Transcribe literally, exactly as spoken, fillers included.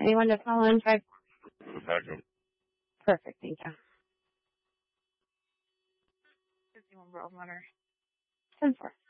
Anyone to call in five? Second. Perfect, thank you. fifty-one Barometer. ten four.